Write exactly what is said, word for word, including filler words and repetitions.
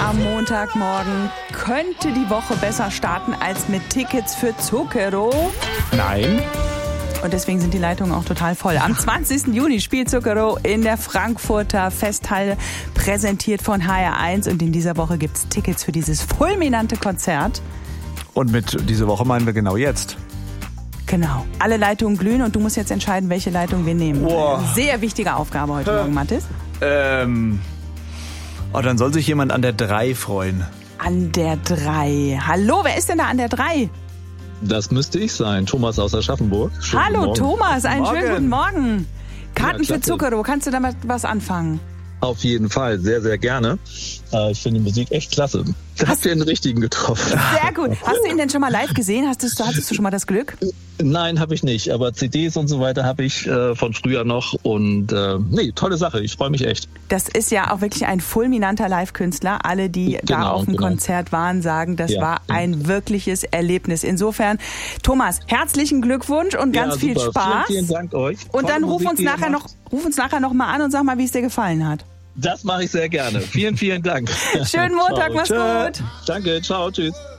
am Montagmorgen. Könnte die Woche besser starten als mit Tickets für Zucchero? Nein. Und deswegen sind die Leitungen auch total voll. Am zwanzigsten Juni spielt Zucchero in der Frankfurter Festhalle, präsentiert von H R eins. Und in dieser Woche gibt es Tickets für dieses fulminante Konzert. Und mit dieser Woche meinen wir genau jetzt. Genau. Alle Leitungen glühen und du musst jetzt entscheiden, welche Leitung wir nehmen. Boah. Sehr wichtige Aufgabe heute Hä? Morgen, Mathis. Ähm. Oh, dann soll sich jemand an der drei freuen. An der drei. Hallo, wer ist denn da an der drei? Das müsste ich sein. Thomas aus Aschaffenburg. Schönen Hallo Morgen. Thomas, einen Morgen. schönen guten Morgen. Karten Ja, für klasse. Zucchero, kannst du damit was anfangen? Auf jeden Fall, sehr, sehr gerne. Äh, ich finde die Musik echt klasse. Da habt ihr den richtigen getroffen. Sehr gut. Hast du ihn denn schon mal live gesehen? Hast du, hattest du schon mal das Glück? Nein, habe ich nicht. Aber C Ds und so weiter habe ich äh, von früher noch. Und äh, nee, tolle Sache. Ich freue mich echt. Das ist ja auch wirklich ein fulminanter Live-Künstler. Alle, die da Genau, auf dem genau. Konzert waren, sagen, das Ja. war ein wirkliches Erlebnis. Insofern, Thomas, herzlichen Glückwunsch und ganz Ja, viel super. Spaß. Vielen, vielen Dank euch. Und Tolle dann ruf Musik, uns die ihr nachher macht. noch, ruf uns nachher noch mal an und sag mal, wie es dir gefallen hat. Das mache ich sehr gerne. Vielen, vielen Dank. Schönen Montag, Ciao. mach's Tschö. gut. Danke, ciao, tschüss.